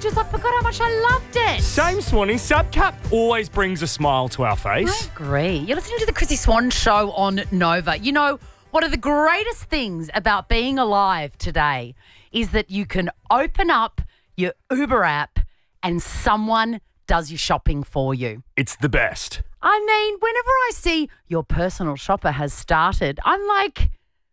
pictures. I forgot how much I loved it. Same, Swanee. Sabcap always brings a smile to our I face. agree. You're listening to the Chrissy Swan Show on Nova. You know, one of the greatest things about being alive today is that you can open up your Uber app and someone does your shopping for you. It's the best. I mean, whenever I see your personal shopper has started, I'm like,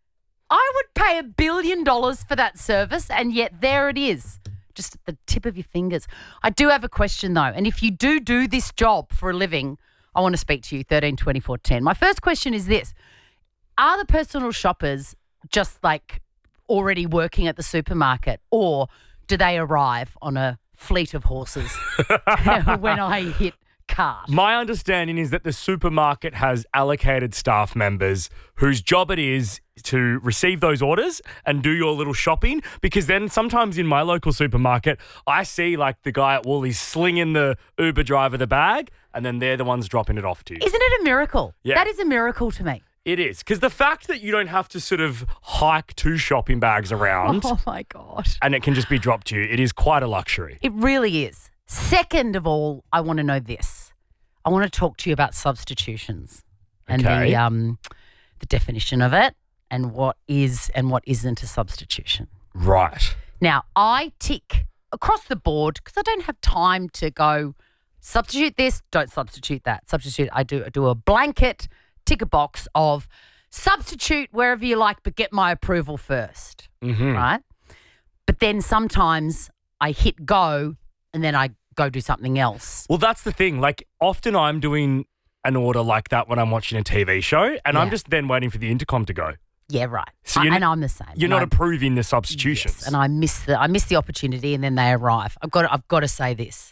I would pay $1 billion for that service, and yet there it is, just at the tip of your fingers. I do have a question, though, and if you do this job for a living, I want to speak to you, 13 24 10. My first question is this. Are the personal shoppers just like already working at the supermarket, or do they arrive on a fleet of horses when I hit cart? My understanding is that the supermarket has allocated staff members whose job it is to receive those orders and do your little shopping, because then sometimes in my local supermarket, I see like the guy at Woolies slinging the Uber driver the bag and then they're the ones dropping it off to you. Isn't it a miracle? Yeah. That is a miracle to me. It is, because the fact that you don't have to sort of hike 2 shopping bags around Oh, my God. and it can just be dropped to you, it is quite a luxury. It really is. Second of all, I want to know this. I want to talk to you about substitutions and Okay. the definition of it and what is and what isn't a substitution. Right. Now, I tick across the board because I don't have time to go substitute this, don't substitute that. Substitute, I do a blanket tick a box of substitute wherever you like, but get my approval first, right? But then sometimes I hit go and then I go do something else. Well, that's the thing. Like, often I'm doing an order like that when I'm watching a TV show and I'm Yeah. just then waiting for the intercom to go. Yeah, right. So you're and I'm the same. You're And not I- approving the substitutions. Yes, and I miss the opportunity, and then they arrive. I've got to say this.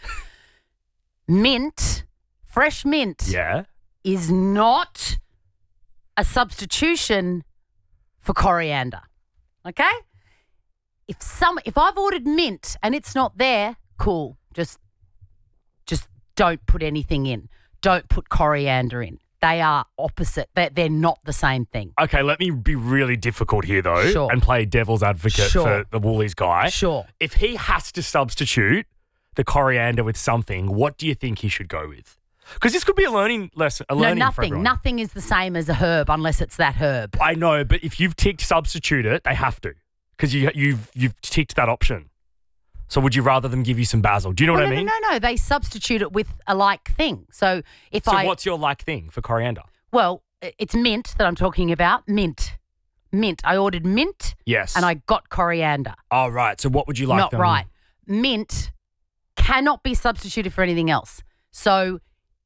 Mint, fresh mint, Yeah. is not a substitution for coriander. Okay? If I've ordered mint and it's not there, cool. Just don't put anything in. Don't put coriander in. They are opposite. They're not the same thing. Okay, let me be really difficult here, though, Sure. and play devil's advocate Sure. for the Woolies guy. Sure. If he has to substitute the coriander with something, what do you think he should go with? Because this could be a learning lesson. No, For nothing. everyone. Nothing is the same as a herb unless it's that herb. I know, but if you've ticked substitute it, they have to, because you've ticked that option. So would you rather them give you some basil? Do you know what I mean? No. They substitute it with a like thing. So What's your like thing for coriander? Well, it's mint that I'm talking about. Mint. I ordered mint. Yes. And I got coriander. Oh, right. So what would you like Not them? right. Mint cannot be substituted for anything else. So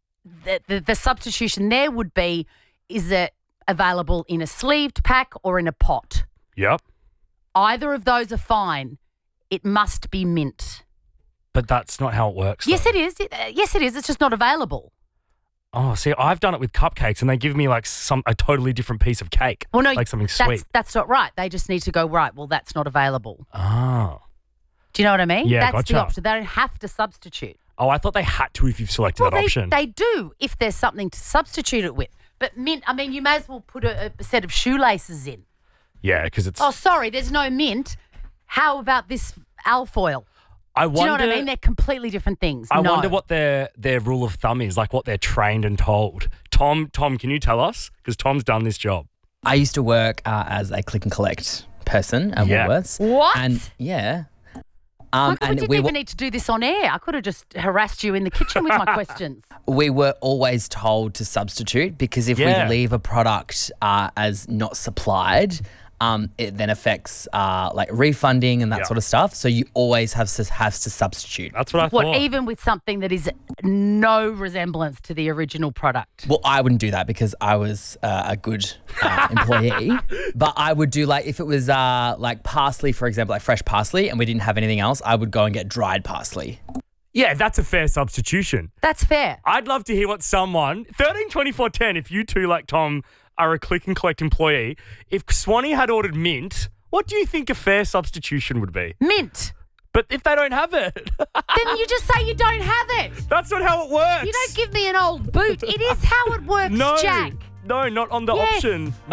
the substitution there would be, is it available in a sleeved pack or in a pot? Yep. Either of those are fine. It must be mint. But that's not how it works. Yes, though. it is. Yes, it is. It's just not available. Oh, see, I've done it with cupcakes and they give me like a totally different piece of cake. Well, no, like something sweet. That's not right. They just need to go, right, well, that's not available. Oh. Do you know what I mean? Yeah, that's gotcha. the option. They don't have to substitute. Oh, I thought they had to if you've selected that option. They do if there's something to substitute it with. But mint, I mean, you may as well put a set of shoelaces in. Yeah, because it's... Oh, sorry, there's no mint. How about this alfoil? I Do wonder, you know what I mean? They're completely different things. I No. wonder what their rule of thumb is, like what they're trained and told. Tom, can you tell us? Because Tom's done this job. I used to work as a click and collect person at Yeah. Woolworths. What? And yeah. We and didn't we even were, need to do this on air. I could have just harassed you in the kitchen with my questions. we were always told to substitute because if Yeah. we leave a product as not supplied, it then affects like refunding and that Yeah. sort of stuff. So you always have to substitute. That's what I What, thought. even with something that is no resemblance to the original product? Well, I wouldn't do that because I was a good employee. But I would do like if it was like parsley, for example, like fresh parsley, and we didn't have anything else, I would go and get dried parsley. Yeah, that's a fair substitution. That's fair. I'd love to hear what someone, 13 24 10, if you two like Tom are a click and collect employee, if Swanee had ordered mint, what do you think a fair substitution would be? Mint. But if they don't have it, Then you just say you don't have it. that's not how it works. You don't give me an old boot. It is how it works, no, Jack. No, not on the Yes. option.